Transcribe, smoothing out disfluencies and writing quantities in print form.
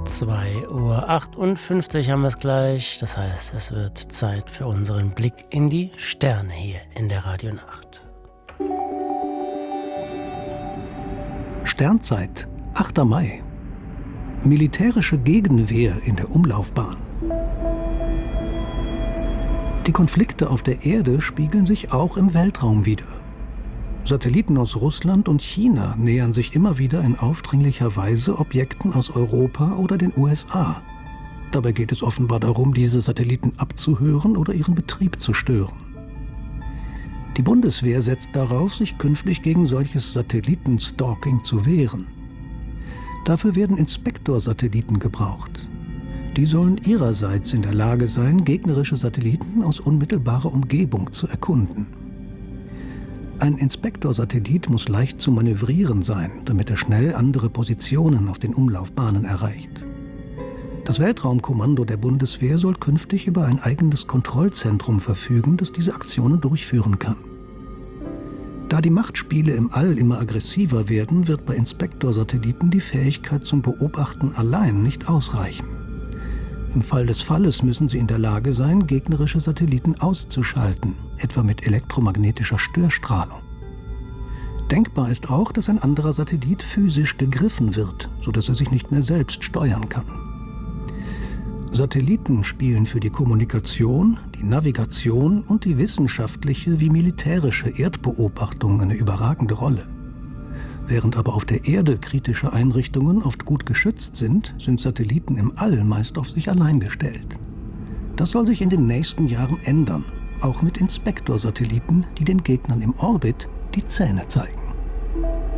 2:58 Uhr haben wir es gleich. Das heißt, es wird Zeit für unseren Blick in die Sterne hier in der Radionacht. Sternzeit, 8. Mai. Militärische Gegenwehr in der Umlaufbahn. Die Konflikte auf der Erde spiegeln sich auch im Weltraum wider. Satelliten aus Russland und China nähern sich immer wieder in aufdringlicher Weise Objekten aus Europa oder den USA. Dabei geht es offenbar darum, diese Satelliten abzuhören oder ihren Betrieb zu stören. Die Bundeswehr setzt darauf, sich künftig gegen solches Satellitenstalking zu wehren. Dafür werden Inspektorsatelliten gebraucht. Die sollen ihrerseits in der Lage sein, gegnerische Satelliten aus unmittelbarer Umgebung zu erkunden. Ein Inspektorsatellit muss leicht zu manövrieren sein, damit er schnell andere Positionen auf den Umlaufbahnen erreicht. Das Weltraumkommando der Bundeswehr soll künftig über ein eigenes Kontrollzentrum verfügen, das diese Aktionen durchführen kann. Da die Machtspiele im All immer aggressiver werden, wird bei Inspektorsatelliten die Fähigkeit zum Beobachten allein nicht ausreichen. Im Fall des Falles müssen sie in der Lage sein, gegnerische Satelliten auszuschalten, etwa mit elektromagnetischer Störstrahlung. Denkbar ist auch, dass ein anderer Satellit physisch gegriffen wird, sodass er sich nicht mehr selbst steuern kann. Satelliten spielen für die Kommunikation, die Navigation und die wissenschaftliche wie militärische Erdbeobachtung eine überragende Rolle. Während aber auf der Erde kritische Einrichtungen oft gut geschützt sind, sind Satelliten im All meist auf sich allein gestellt. Das soll sich in den nächsten Jahren ändern, auch mit Inspektorsatelliten, die den Gegnern im Orbit die Zähne zeigen.